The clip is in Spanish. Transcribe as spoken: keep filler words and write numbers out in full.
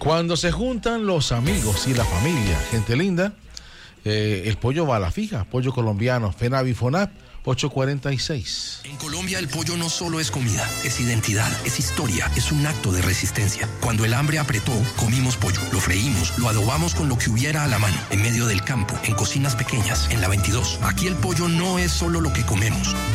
Cuando se juntan los amigos y la familia, gente linda, eh, el pollo va a la fija. Pollo colombiano, FENAVI FONAP, ocho cuarenta y seis. En Colombia el pollo no solo es comida, es identidad, es historia, es un acto de resistencia. Cuando el hambre apretó, comimos pollo, lo freímos, lo adobamos con lo que hubiera a la mano, en medio del campo, en cocinas pequeñas, en la veintidós. Aquí el pollo no es solo lo que comemos,